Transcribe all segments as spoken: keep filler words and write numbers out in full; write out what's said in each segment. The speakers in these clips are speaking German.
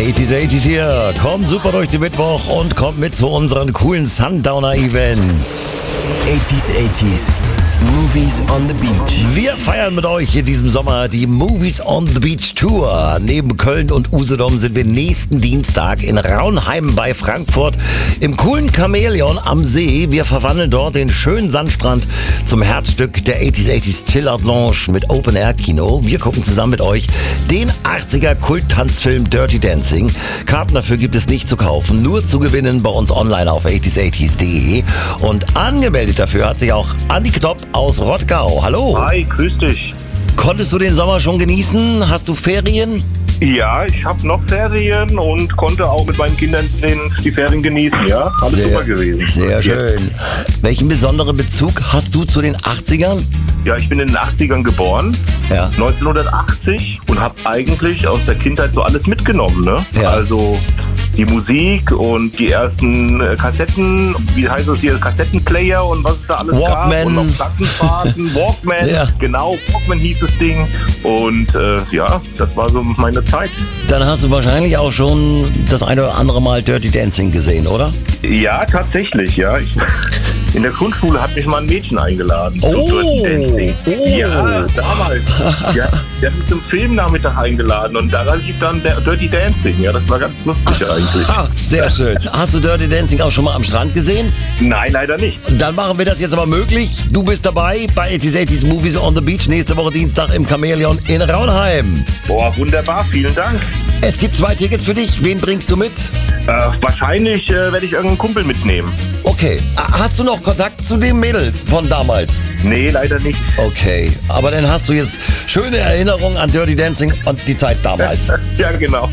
achtziger, achtziger hier. Kommt super durch den Mittwoch und kommt mit zu unseren coolen Sundowner-Events. achtziger, achtziger. Movies on the Beach. Wir feiern mit euch in diesem Sommer die Movies on the Beach Tour. Neben Köln und Usedom sind wir nächsten Dienstag in Raunheim bei Frankfurt im coolen Chamäleon am See. Wir verwandeln dort den schönen Sandstrand zum Herzstück der achtziger, achtziger Chill Out Lounge mit Open Air Kino. Wir gucken zusammen mit euch den achtziger Kult-Tanzfilm Dirty Dancing. Karten dafür gibt es nicht zu kaufen, nur zu gewinnen bei uns online auf achtziger, achtziger punkt de. Und angemeldet dafür hat sich auch Andi Knopp aus Rottgau. Hallo. Hi, grüß dich. Konntest du den Sommer schon genießen? Hast du Ferien? Ja, ich habe noch Ferien und konnte auch mit meinen Kindern den, die Ferien genießen, ja? Alles Sehr, super gewesen. Sehr schön. Welchen besonderen Bezug hast du zu den achtzigern? Ja, ich bin in den achtzigern geboren, Ja. neunzehnhundertachtzig, und habe eigentlich aus der Kindheit so alles mitgenommen, ne? Ja. Also die Musik und die ersten äh, Kassetten, wie heißt es hier, Kassettenplayer und was es da alles Walkman. gab. Und noch Plattenfahrten, Walkman, Ja. genau, Walkman hieß das Ding. Und äh, ja, das war so meine Zeit. Dann hast du wahrscheinlich auch schon das eine oder andere Mal Dirty Dancing gesehen, oder? Ja, tatsächlich, ja. Ich, in der Grundschule hat mich mal ein Mädchen eingeladen. zum Oh, Dirty Dancing. oh. Ja, damals. Ja, der hat mich zum Filmnachmittag eingeladen und daran lief dann der Dirty Dancing. Ja, das war ganz lustig eigentlich. Ah, sehr schön. Hast du Dirty Dancing auch schon mal am Strand gesehen? Nein, leider nicht. Dann machen wir das jetzt aber möglich. Du bist dabei bei achtziger, achtziger Movies on the Beach nächste Woche Dienstag im Chamäleon in Raunheim. Boah, wunderbar, vielen Dank. Es gibt zwei Tickets für dich. Wen bringst du mit? Äh, wahrscheinlich äh, werde ich irgendeinen Kumpel mitnehmen. Okay. Hast du noch Kontakt zu dem Mädel von damals? Nee, leider nicht. Okay. Aber dann hast du jetzt schöne Erinnerungen an Dirty Dancing und die Zeit damals. Ja, genau.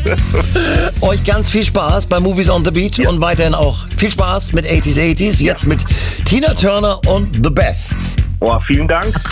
Euch ganz viel Spaß bei Movies on the Beach Ja. und weiterhin auch viel Spaß mit achtziger, achtziger. Jetzt mit Tina Turner und The Best. Boah, vielen Dank.